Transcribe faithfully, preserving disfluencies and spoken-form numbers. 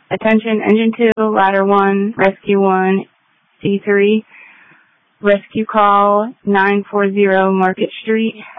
Attention, Engine two, Ladder one, Rescue one, C three. Rescue call nine four zero Market Street.